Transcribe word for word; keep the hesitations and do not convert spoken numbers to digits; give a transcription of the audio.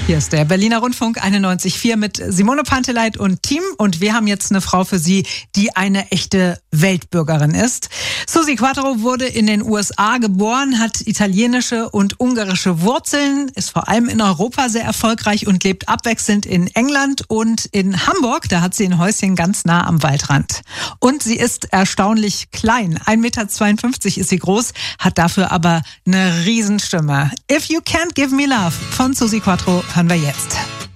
Hier ist der Berliner Rundfunk einundneunzig Komma vier mit Simone Panteleit und Team. Und wir haben jetzt eine Frau für Sie, die eine echte Weltbürgerin ist. Susi Quatro wurde in den U S A geboren, hat italienische und ungarische Wurzeln, ist vor allem in Europa sehr erfolgreich und lebt abwechselnd in England und in Hamburg. Da hat sie ein Häuschen ganz nah am Waldrand. Und sie ist erstaunlich klein. ein Meter zweiundfünfzig ist sie groß, hat dafür aber eine Riesenstimme. If You Can't Give Me Love von Susi Quatro hören wir jetzt.